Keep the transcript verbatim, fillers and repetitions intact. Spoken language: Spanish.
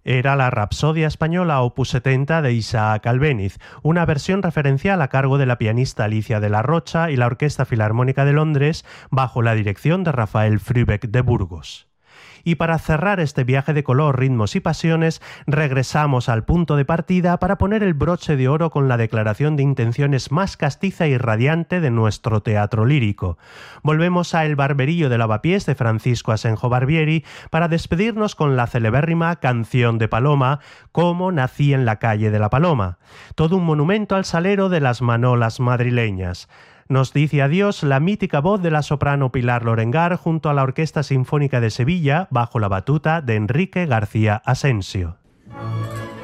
era la Rapsodia Española opus setenta de Isaac Albéniz, una versión referencial a cargo de la pianista Alicia de la Rocha y la Orquesta Filarmónica de Londres bajo la dirección de Rafael Frübeck de Burgos. Y para cerrar este viaje de color, ritmos y pasiones, regresamos al punto de partida para poner el broche de oro con la declaración de intenciones más castiza y radiante de nuestro teatro lírico. Volvemos a El barberillo de Lavapiés de Francisco Asenjo Barbieri para despedirnos con la celebérrima Canción de Paloma, Cómo nací en la calle de la Paloma, todo un monumento al salero de las manolas madrileñas. Nos dice adiós la mítica voz de la soprano Pilar Lorengar junto a la Orquesta Sinfónica de Sevilla bajo la batuta de Enrique García Asensio.